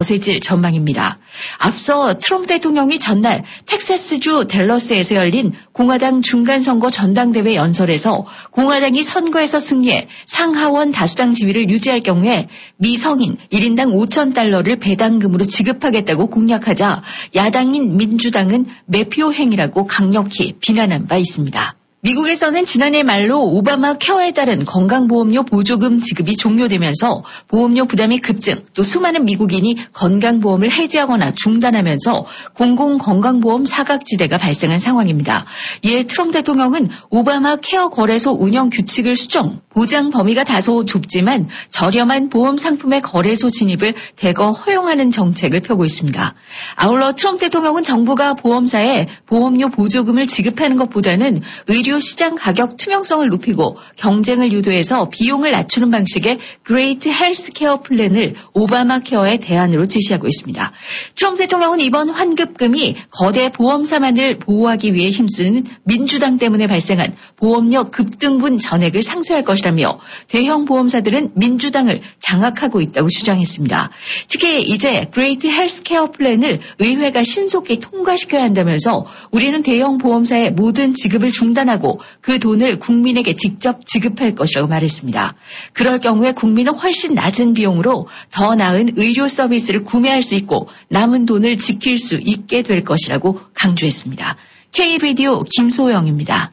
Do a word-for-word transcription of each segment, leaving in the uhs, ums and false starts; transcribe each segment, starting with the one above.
거세질 전망입니다. 앞서 트럼프 대통령이 전날 텍사스주 댈러스에서 열린 공화당 중간선거 전당대회 연설에서 공화당이 선거에서 승리해 상하원 다수당 지위를 유지할 경우에 미성인 일 인당 오천 달러를 배당금으로 지급하겠다고 공약하자 야당인 민주당은 매표 행위라고 강력히 비난한 바 있습니다. 미국에서는 지난해 말로 오바마 케어에 따른 건강보험료 보조금 지급이 종료되면서 보험료 부담이 급증, 또 수많은 미국인이 건강보험을 해지하거나 중단하면서 공공건강보험 사각지대가 발생한 상황입니다. 이에 트럼프 대통령은 오바마 케어 거래소 운영 규칙을 수정, 보장 범위가 다소 좁지만 저렴한 보험 상품의 거래소 진입을 대거 허용하는 정책을 펴고 있습니다. 아울러 트럼프 대통령은 정부가 보험사에 보험료 보조금을 지급하는 것보다는 의료 시장 가격 투명성을 높이고 경쟁을 유도해서 비용을 낮추는 방식의 그레이트 헬스케어 플랜을 오바마 케어의 대안으로 제시하고 있습니다. 트럼프 대통령은 이번 환급금이 거대 보험사만을 보호하기 위해 힘쓰는 민주당 때문에 발생한 보험료 급등분 전액을 상쇄할 것이라며 대형 보험사들은 민주당을 장악하고 있다고 주장했습니다. 특히 이제 그레이트 헬스케어 플랜을 의회가 신속히 통과시켜야 한다면서 우리는 대형 보험사의 모든 지급을 중단하고 그 돈을 국민에게 직접 지급할 것이라고 말했습니다. 그럴 경우에 국민은 훨씬 낮은 비용으로 더 나은 의료 서비스를 구매할 수 있고 남은 돈을 지킬 수 있게 될 것이라고 강조했습니다. K-라디오 김소영입니다.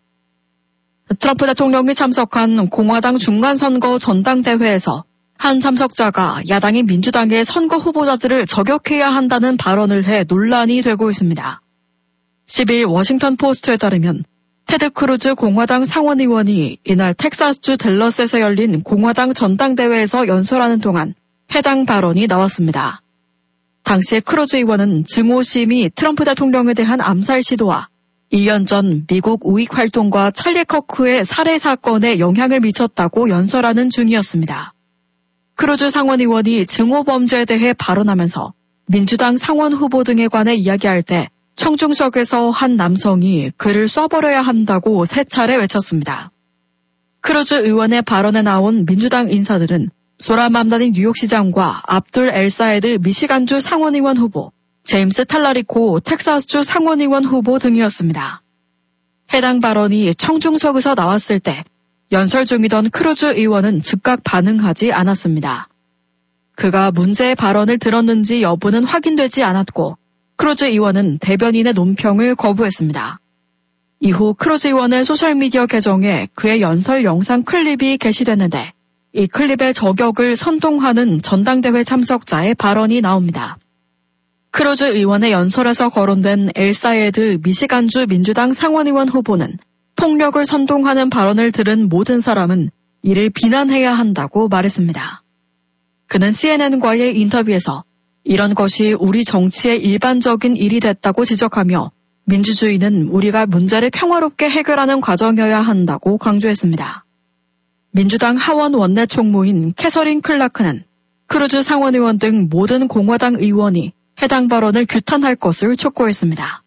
트럼프 대통령이 참석한 공화당 중간선거 전당대회에서 한 참석자가 야당인 민주당의 선거 후보자들을 저격해야 한다는 발언을 해 논란이 되고 있습니다. 십일 워싱턴 포스트에 따르면 테드 크루즈 공화당 상원의원이 이날 텍사스주 댈러스에서 열린 공화당 전당대회에서 연설하는 동안 해당 발언이 나왔습니다. 당시 크루즈 의원은 증오심이 트럼프 대통령에 대한 암살 시도와 일 년 전 미국 우익 활동과 찰리 커크의 살해 사건에 영향을 미쳤다고 연설하는 중이었습니다. 크루즈 상원의원이 증오 범죄에 대해 발언하면서 민주당 상원 후보 등에 관해 이야기할 때 청중석에서 한 남성이 그를 쏴버려야 한다고 세 차례 외쳤습니다. 크루즈 의원의 발언에 나온 민주당 인사들은 소라 맘다니 뉴욕시장과 압둘 엘사에드 미시간주 상원의원 후보, 제임스 탈라리코 텍사스주 상원의원 후보 등이었습니다. 해당 발언이 청중석에서 나왔을 때 연설 중이던 크루즈 의원은 즉각 반응하지 않았습니다. 그가 문제의 발언을 들었는지 여부는 확인되지 않았고 크루즈 의원은 대변인의 논평을 거부했습니다. 이후 크루즈 의원의 소셜미디어 계정에 그의 연설 영상 클립이 게시됐는데 이 클립의 저격을 선동하는 전당대회 참석자의 발언이 나옵니다. 크루즈 의원의 연설에서 거론된 엘사에드 미시간주 민주당 상원의원 후보는 폭력을 선동하는 발언을 들은 모든 사람은 이를 비난해야 한다고 말했습니다. 그는 씨엔엔과의 인터뷰에서 이런 것이 우리 정치의 일반적인 일이 됐다고 지적하며 민주주의는 우리가 문제를 평화롭게 해결하는 과정이어야 한다고 강조했습니다. 민주당 하원 원내 총무인 캐서린 클라크는 크루즈 상원의원 등 모든 공화당 의원이 해당 발언을 규탄할 것을 촉구했습니다.